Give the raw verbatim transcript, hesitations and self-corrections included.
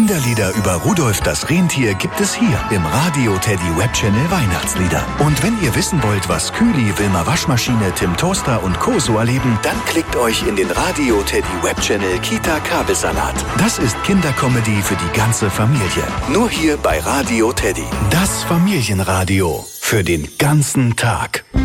Kinderlieder über Rudolf das Rentier gibt es hier im Radio Teddy Webchannel Weihnachtslieder. Und wenn ihr wissen wollt, was Kühli, Wilma Waschmaschine, Tim Toaster und Co. so erleben, dann klickt euch in den Radio Teddy Webchannel Kita Kabelsalat. Das ist Kindercomedy für die ganze Familie. Nur hier bei Radio Teddy. Das Familienradio für den ganzen Tag.